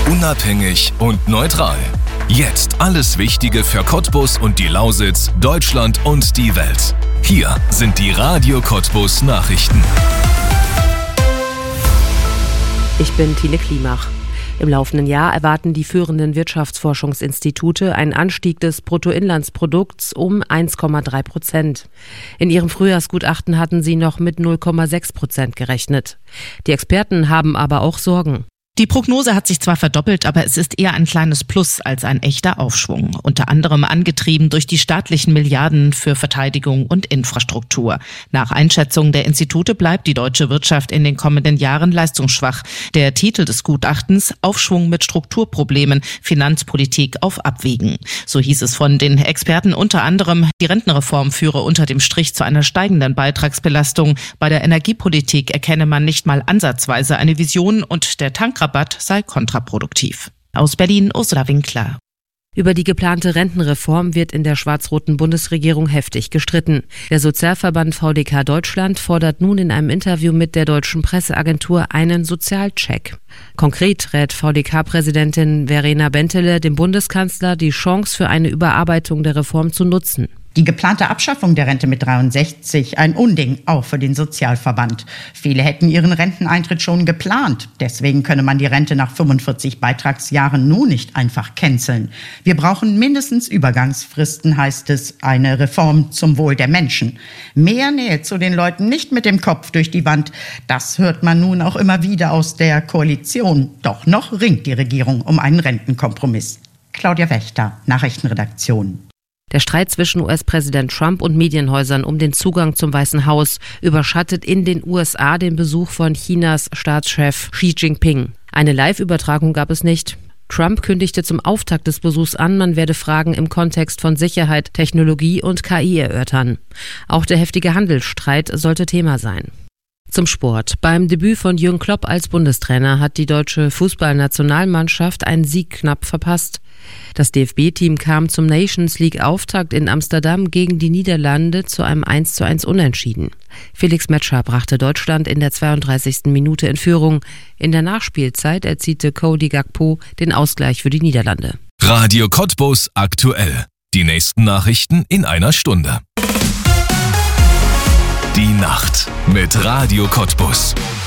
Unabhängig und neutral. Jetzt alles Wichtige für Cottbus und die Lausitz, Deutschland und die Welt. Hier sind die Radio Cottbus Nachrichten. Ich bin Tine Klimach. Im laufenden Jahr erwarten die führenden Wirtschaftsforschungsinstitute einen Anstieg des Bruttoinlandsprodukts um 1,3%. In ihrem Frühjahrsgutachten hatten sie noch mit 0,6% gerechnet. Die Experten haben aber auch Sorgen. Die Prognose hat sich zwar verdoppelt, aber es ist eher ein kleines Plus als ein echter Aufschwung. Unter anderem angetrieben durch die staatlichen Milliarden für Verteidigung und Infrastruktur. Nach Einschätzung der Institute bleibt die deutsche Wirtschaft in den kommenden Jahren leistungsschwach. Der Titel des Gutachtens: Aufschwung mit Strukturproblemen, Finanzpolitik auf Abwägen. So hieß es von den Experten unter anderem, die Rentenreform führe unter dem Strich zu einer steigenden Beitragsbelastung. Bei der Energiepolitik erkenne man nicht mal ansatzweise eine Vision und der Tankrabatt sei kontraproduktiv. Aus Berlin, Ursula Winkler. Über die geplante Rentenreform wird in der schwarz-roten Bundesregierung heftig gestritten. Der Sozialverband VDK Deutschland fordert nun in einem Interview mit der deutschen Presseagentur einen Sozialcheck. Konkret rät VDK-Präsidentin Verena Bentele dem Bundeskanzler, die Chance für eine Überarbeitung der Reform zu nutzen. Die geplante Abschaffung der Rente mit 63, ein Unding, auch für den Sozialverband. Viele hätten ihren Renteneintritt schon geplant. Deswegen könne man die Rente nach 45 Beitragsjahren nun nicht einfach canceln. Wir brauchen mindestens Übergangsfristen, heißt es, eine Reform zum Wohl der Menschen. Mehr Nähe zu den Leuten, nicht mit dem Kopf durch die Wand. Das hört man nun auch immer wieder aus der Koalition. Doch noch ringt die Regierung um einen Rentenkompromiss. Claudia Wächter, Nachrichtenredaktion. Der Streit zwischen US-Präsident Trump und Medienhäusern um den Zugang zum Weißen Haus überschattet in den USA den Besuch von Chinas Staatschef Xi Jinping. Eine Live-Übertragung gab es nicht. Trump kündigte zum Auftakt des Besuchs an, man werde Fragen im Kontext von Sicherheit, Technologie und KI erörtern. Auch der heftige Handelsstreit sollte Thema sein. Zum Sport. Beim Debüt von Jürgen Klopp als Bundestrainer hat die deutsche Fußballnationalmannschaft einen Sieg knapp verpasst. Das DFB-Team kam zum Nations-League-Auftakt in Amsterdam gegen die Niederlande zu einem 1:1 Unentschieden. Felix Metscher brachte Deutschland in der 32. Minute in Führung. In der Nachspielzeit erzielte Cody Gakpo den Ausgleich für die Niederlande. Radio Cottbus aktuell. Die nächsten Nachrichten in einer Stunde. Die Nacht mit Radio Cottbus.